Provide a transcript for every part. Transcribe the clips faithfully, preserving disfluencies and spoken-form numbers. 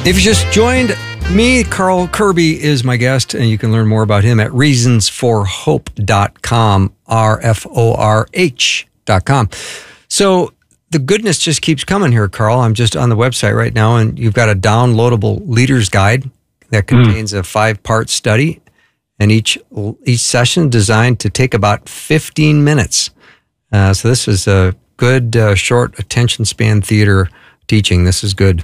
If you just joined me, Carl Kirby is my guest, and you can learn more about him at reasons for hope dot com, R F O R H dot com. So the goodness just keeps coming here, Carl. I'm just on the website right now, and you've got a downloadable leader's guide that contains mm. a five-part study, and each each session designed to take about fifteen minutes. Uh, so this is a good, uh, short attention span theater teaching. This is good.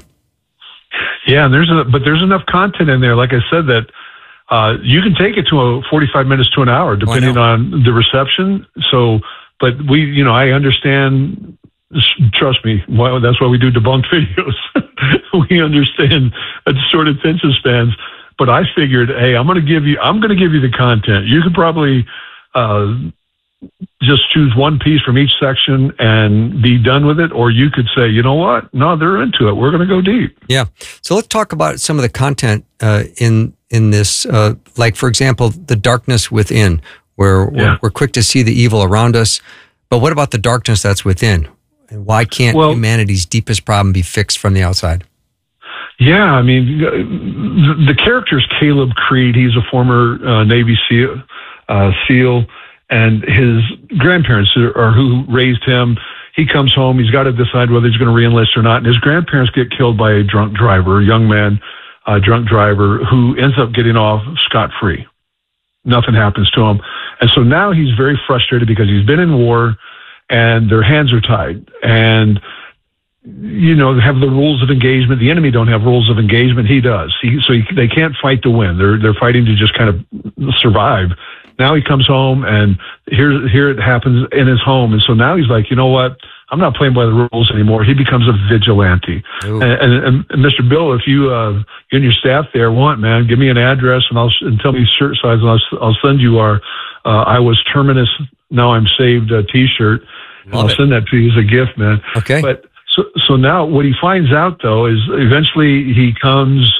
Yeah, and there's a, but there's enough content in there, like I said, that uh, you can take it to a forty-five minutes to an hour, depending on the reception. So, but we, you know, I understand, trust me, why, that's why we do debunked videos. We understand short attention spans. But I figured, hey, I'm going to give you, I'm going to give you the content. You could probably uh, just choose one piece from each section and be done with it. Or you could say, you know what? No, they're into it. We're going to go deep. Yeah. So let's talk about some of the content uh, in in this. Uh, like, for example, the darkness within, where yeah. we're, we're quick to see the evil around us. But what about the darkness that's within? And why can't well, humanity's deepest problem be fixed from the outside? Yeah, I mean, the, the character's Caleb Creed. He's a former uh, Navy SEAL, uh, SEAL. And his grandparents are who raised him. He comes home. He's got to decide whether he's going to reenlist or not. And his grandparents get killed by a drunk driver, a young man, a drunk driver, who ends up getting off scot-free. Nothing happens to him. And so now he's very frustrated because he's been in war and their hands are tied. And, you know, they have the rules of engagement. The enemy don't have rules of engagement. He does. He, so he, they can't fight to win. They're, they're fighting to just kind of survive. Now he comes home, and here, here it happens in his home. And so now he's like, you know what? I'm not playing by the rules anymore. He becomes a vigilante. And, and, and Mister Bill, if you, uh, you and your staff there want, man, give me an address and I'll and tell me shirt size, and I'll, I'll send you our uh, I was Terminus, now I'm saved uh, T-shirt. I'll it. send that to you as a gift, man. Okay. But so, so now what he finds out though is eventually he comes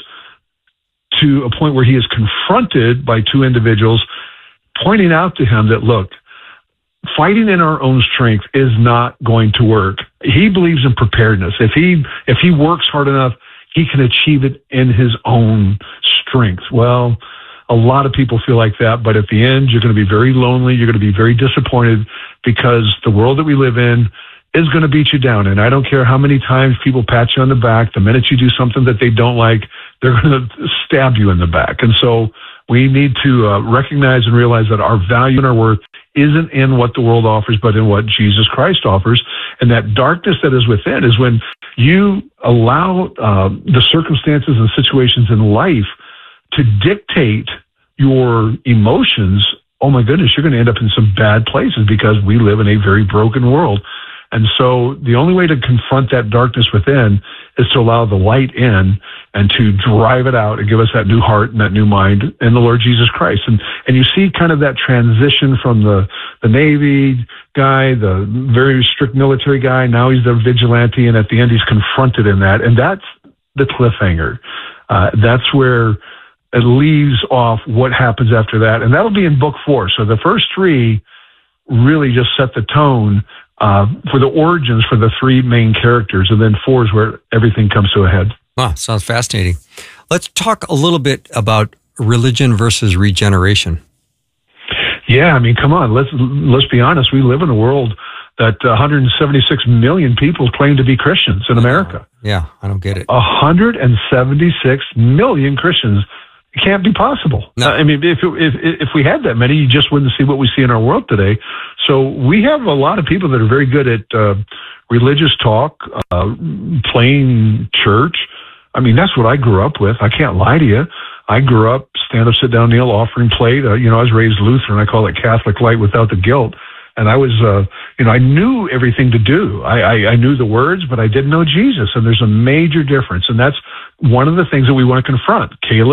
to a point where he is confronted by two individuals pointing out to him that, look, fighting in our own strength is not going to work. He believes in preparedness. If he if he works hard enough, he can achieve it in his own strength. Well, a lot of people feel like that, but at the end, you're going to be very lonely. You're going to be very disappointed because the world that we live in is going to beat you down. And I don't care how many times people pat you on the back. The minute you do something that they don't like, they're going to stab you in the back. And so we need to uh, recognize and realize that our value and our worth isn't in what the world offers, but in what Jesus Christ offers. And that darkness that is within is when you allow uh, the circumstances and situations in life to dictate your emotions. Oh my goodness, you're going to end up in some bad places because we live in a very broken world. And so the only way to confront that darkness within is to allow the light in and to drive it out and give us that new heart and that new mind in the Lord Jesus Christ. And and you see kind of that transition from the, the Navy guy, the very strict military guy. Now he's the vigilante, and at the end he's confronted in that. And that's the cliffhanger. Uh, that's where it leaves off what happens after that. And that'll be in book four. So the first three really just set the tone Uh, for the origins for the three main characters, and then four is where everything comes to a head. Wow, sounds fascinating. Let's talk a little bit about religion versus regeneration. Yeah, I mean, come on, let's let's be honest. We live in a world that one hundred seventy-six million people claim to be Christians in America. Yeah, I don't get it. one hundred seventy-six million Christians. It can't be possible. No. I mean, if, if if we had that many, you just wouldn't see what we see in our world today. So we have a lot of people that are very good at uh, religious talk, uh, playing church. I mean, that's what I grew up with. I can't lie to you. I grew up stand up, sit down, kneel, offering plate. Uh, you know, I was raised Lutheran. I call it Catholic light without the guilt. And I was, uh, you know, I knew everything to do. I, I, I knew the words, but I didn't know Jesus. And there's a major difference. And that's one of the things that we want to confront. Caleb